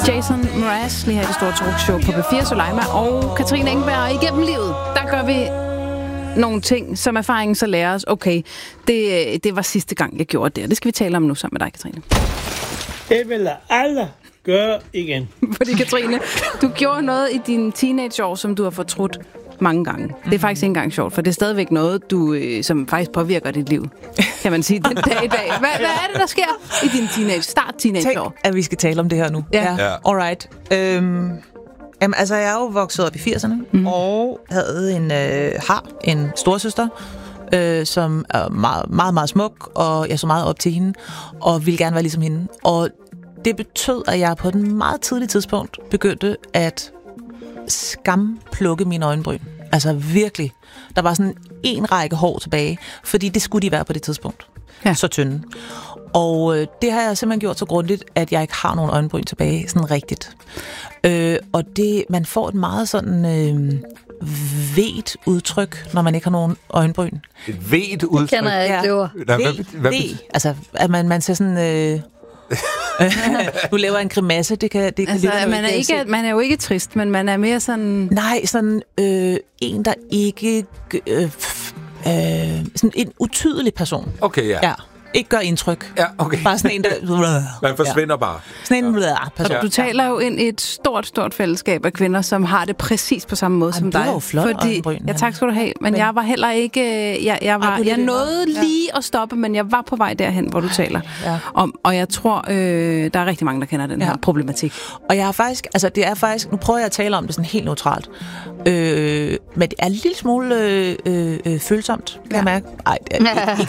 Jason Mraz lige her i det store talkshow på P4 Soleima og Katrine Engberg. Igennem livet, der gør vi nogle ting, som erfaringen så lærer os. Okay, det var sidste gang, jeg gjorde det. Det skal vi tale om nu sammen med dig, Katrine. Det vil alle gøre igen. Fordi Katrine, du gjorde noget i dine teenageår, som du har fortrudt mange gange. Det er faktisk ikke engang sjovt, for det er stadigvæk noget, du, som faktisk påvirker dit liv, kan man sige, den dag i dag. Hvad er det, der sker i din teenageår? Tænk, at vi skal tale om det her nu. Ja. Alright. Altså, jeg er jo vokset op i 80'erne, og havde har en storesøster, som er meget, meget, meget smuk, og jeg så meget op til hende, og ville gerne være ligesom hende. Og det betød, at jeg på et meget tidligt tidspunkt begyndte at skamplukke mine øjenbryn. Altså virkelig. Der var sådan en række hår tilbage, fordi det skulle de være på det tidspunkt. Ja. Så tynde. Og det har jeg simpelthen gjort så grundigt, at jeg ikke har nogen øjenbryn tilbage, sådan rigtigt. Og man får et meget sådan vedt udtryk, når man ikke har nogen øjenbryn. Et vedt udtryk? Det kender jeg ikke, det ord. Altså, at man ser sådan... Nu laver jeg en grimasse, det kan altså, man er jo ikke trist, men man er mere sådan... Nej, sådan en, der ikke... sådan en utydelig person. Okay, ja. Ikke gør indtryk. Ja, okay. Bare sådan en, der... Man forsvinder bare. Sådan en person. Du taler jo ind i et stort fællesskab af kvinder, som har det præcis på samme måde som dig. Det var jo flot øjenbryn. Ja, tak skal du have. Men jeg var heller ikke... Jeg nåede lige at stoppe, men jeg var på vej derhen, hvor du taler om. Og jeg tror, der er rigtig mange, der kender den her problematik. Og jeg har faktisk... Altså, det er faktisk... Nu prøver jeg at tale om det sådan helt neutralt. Men det er en lille smule følsomt, kan jeg mærke. Ej,